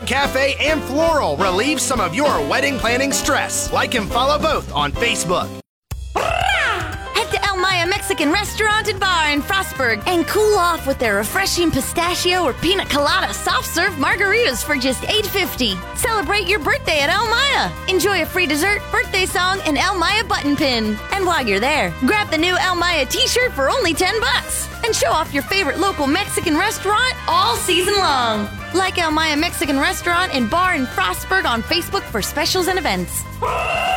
Cafe and Floral relieve some of your wedding planning stress. Like and follow both on Facebook. Head to El Maya Mexican Restaurant and Bar in Frostburg and cool off with their refreshing pistachio or pina colada soft-serve margaritas for just $8.50. Celebrate your birthday at El Maya. Enjoy a free dessert, birthday song, and El Maya button pin. And while you're there, grab the new El Maya t-shirt for only $10 and show off your favorite local Mexican restaurant all season long. Like El Maya Mexican Restaurant and Bar in Frostburg on Facebook for specials and events.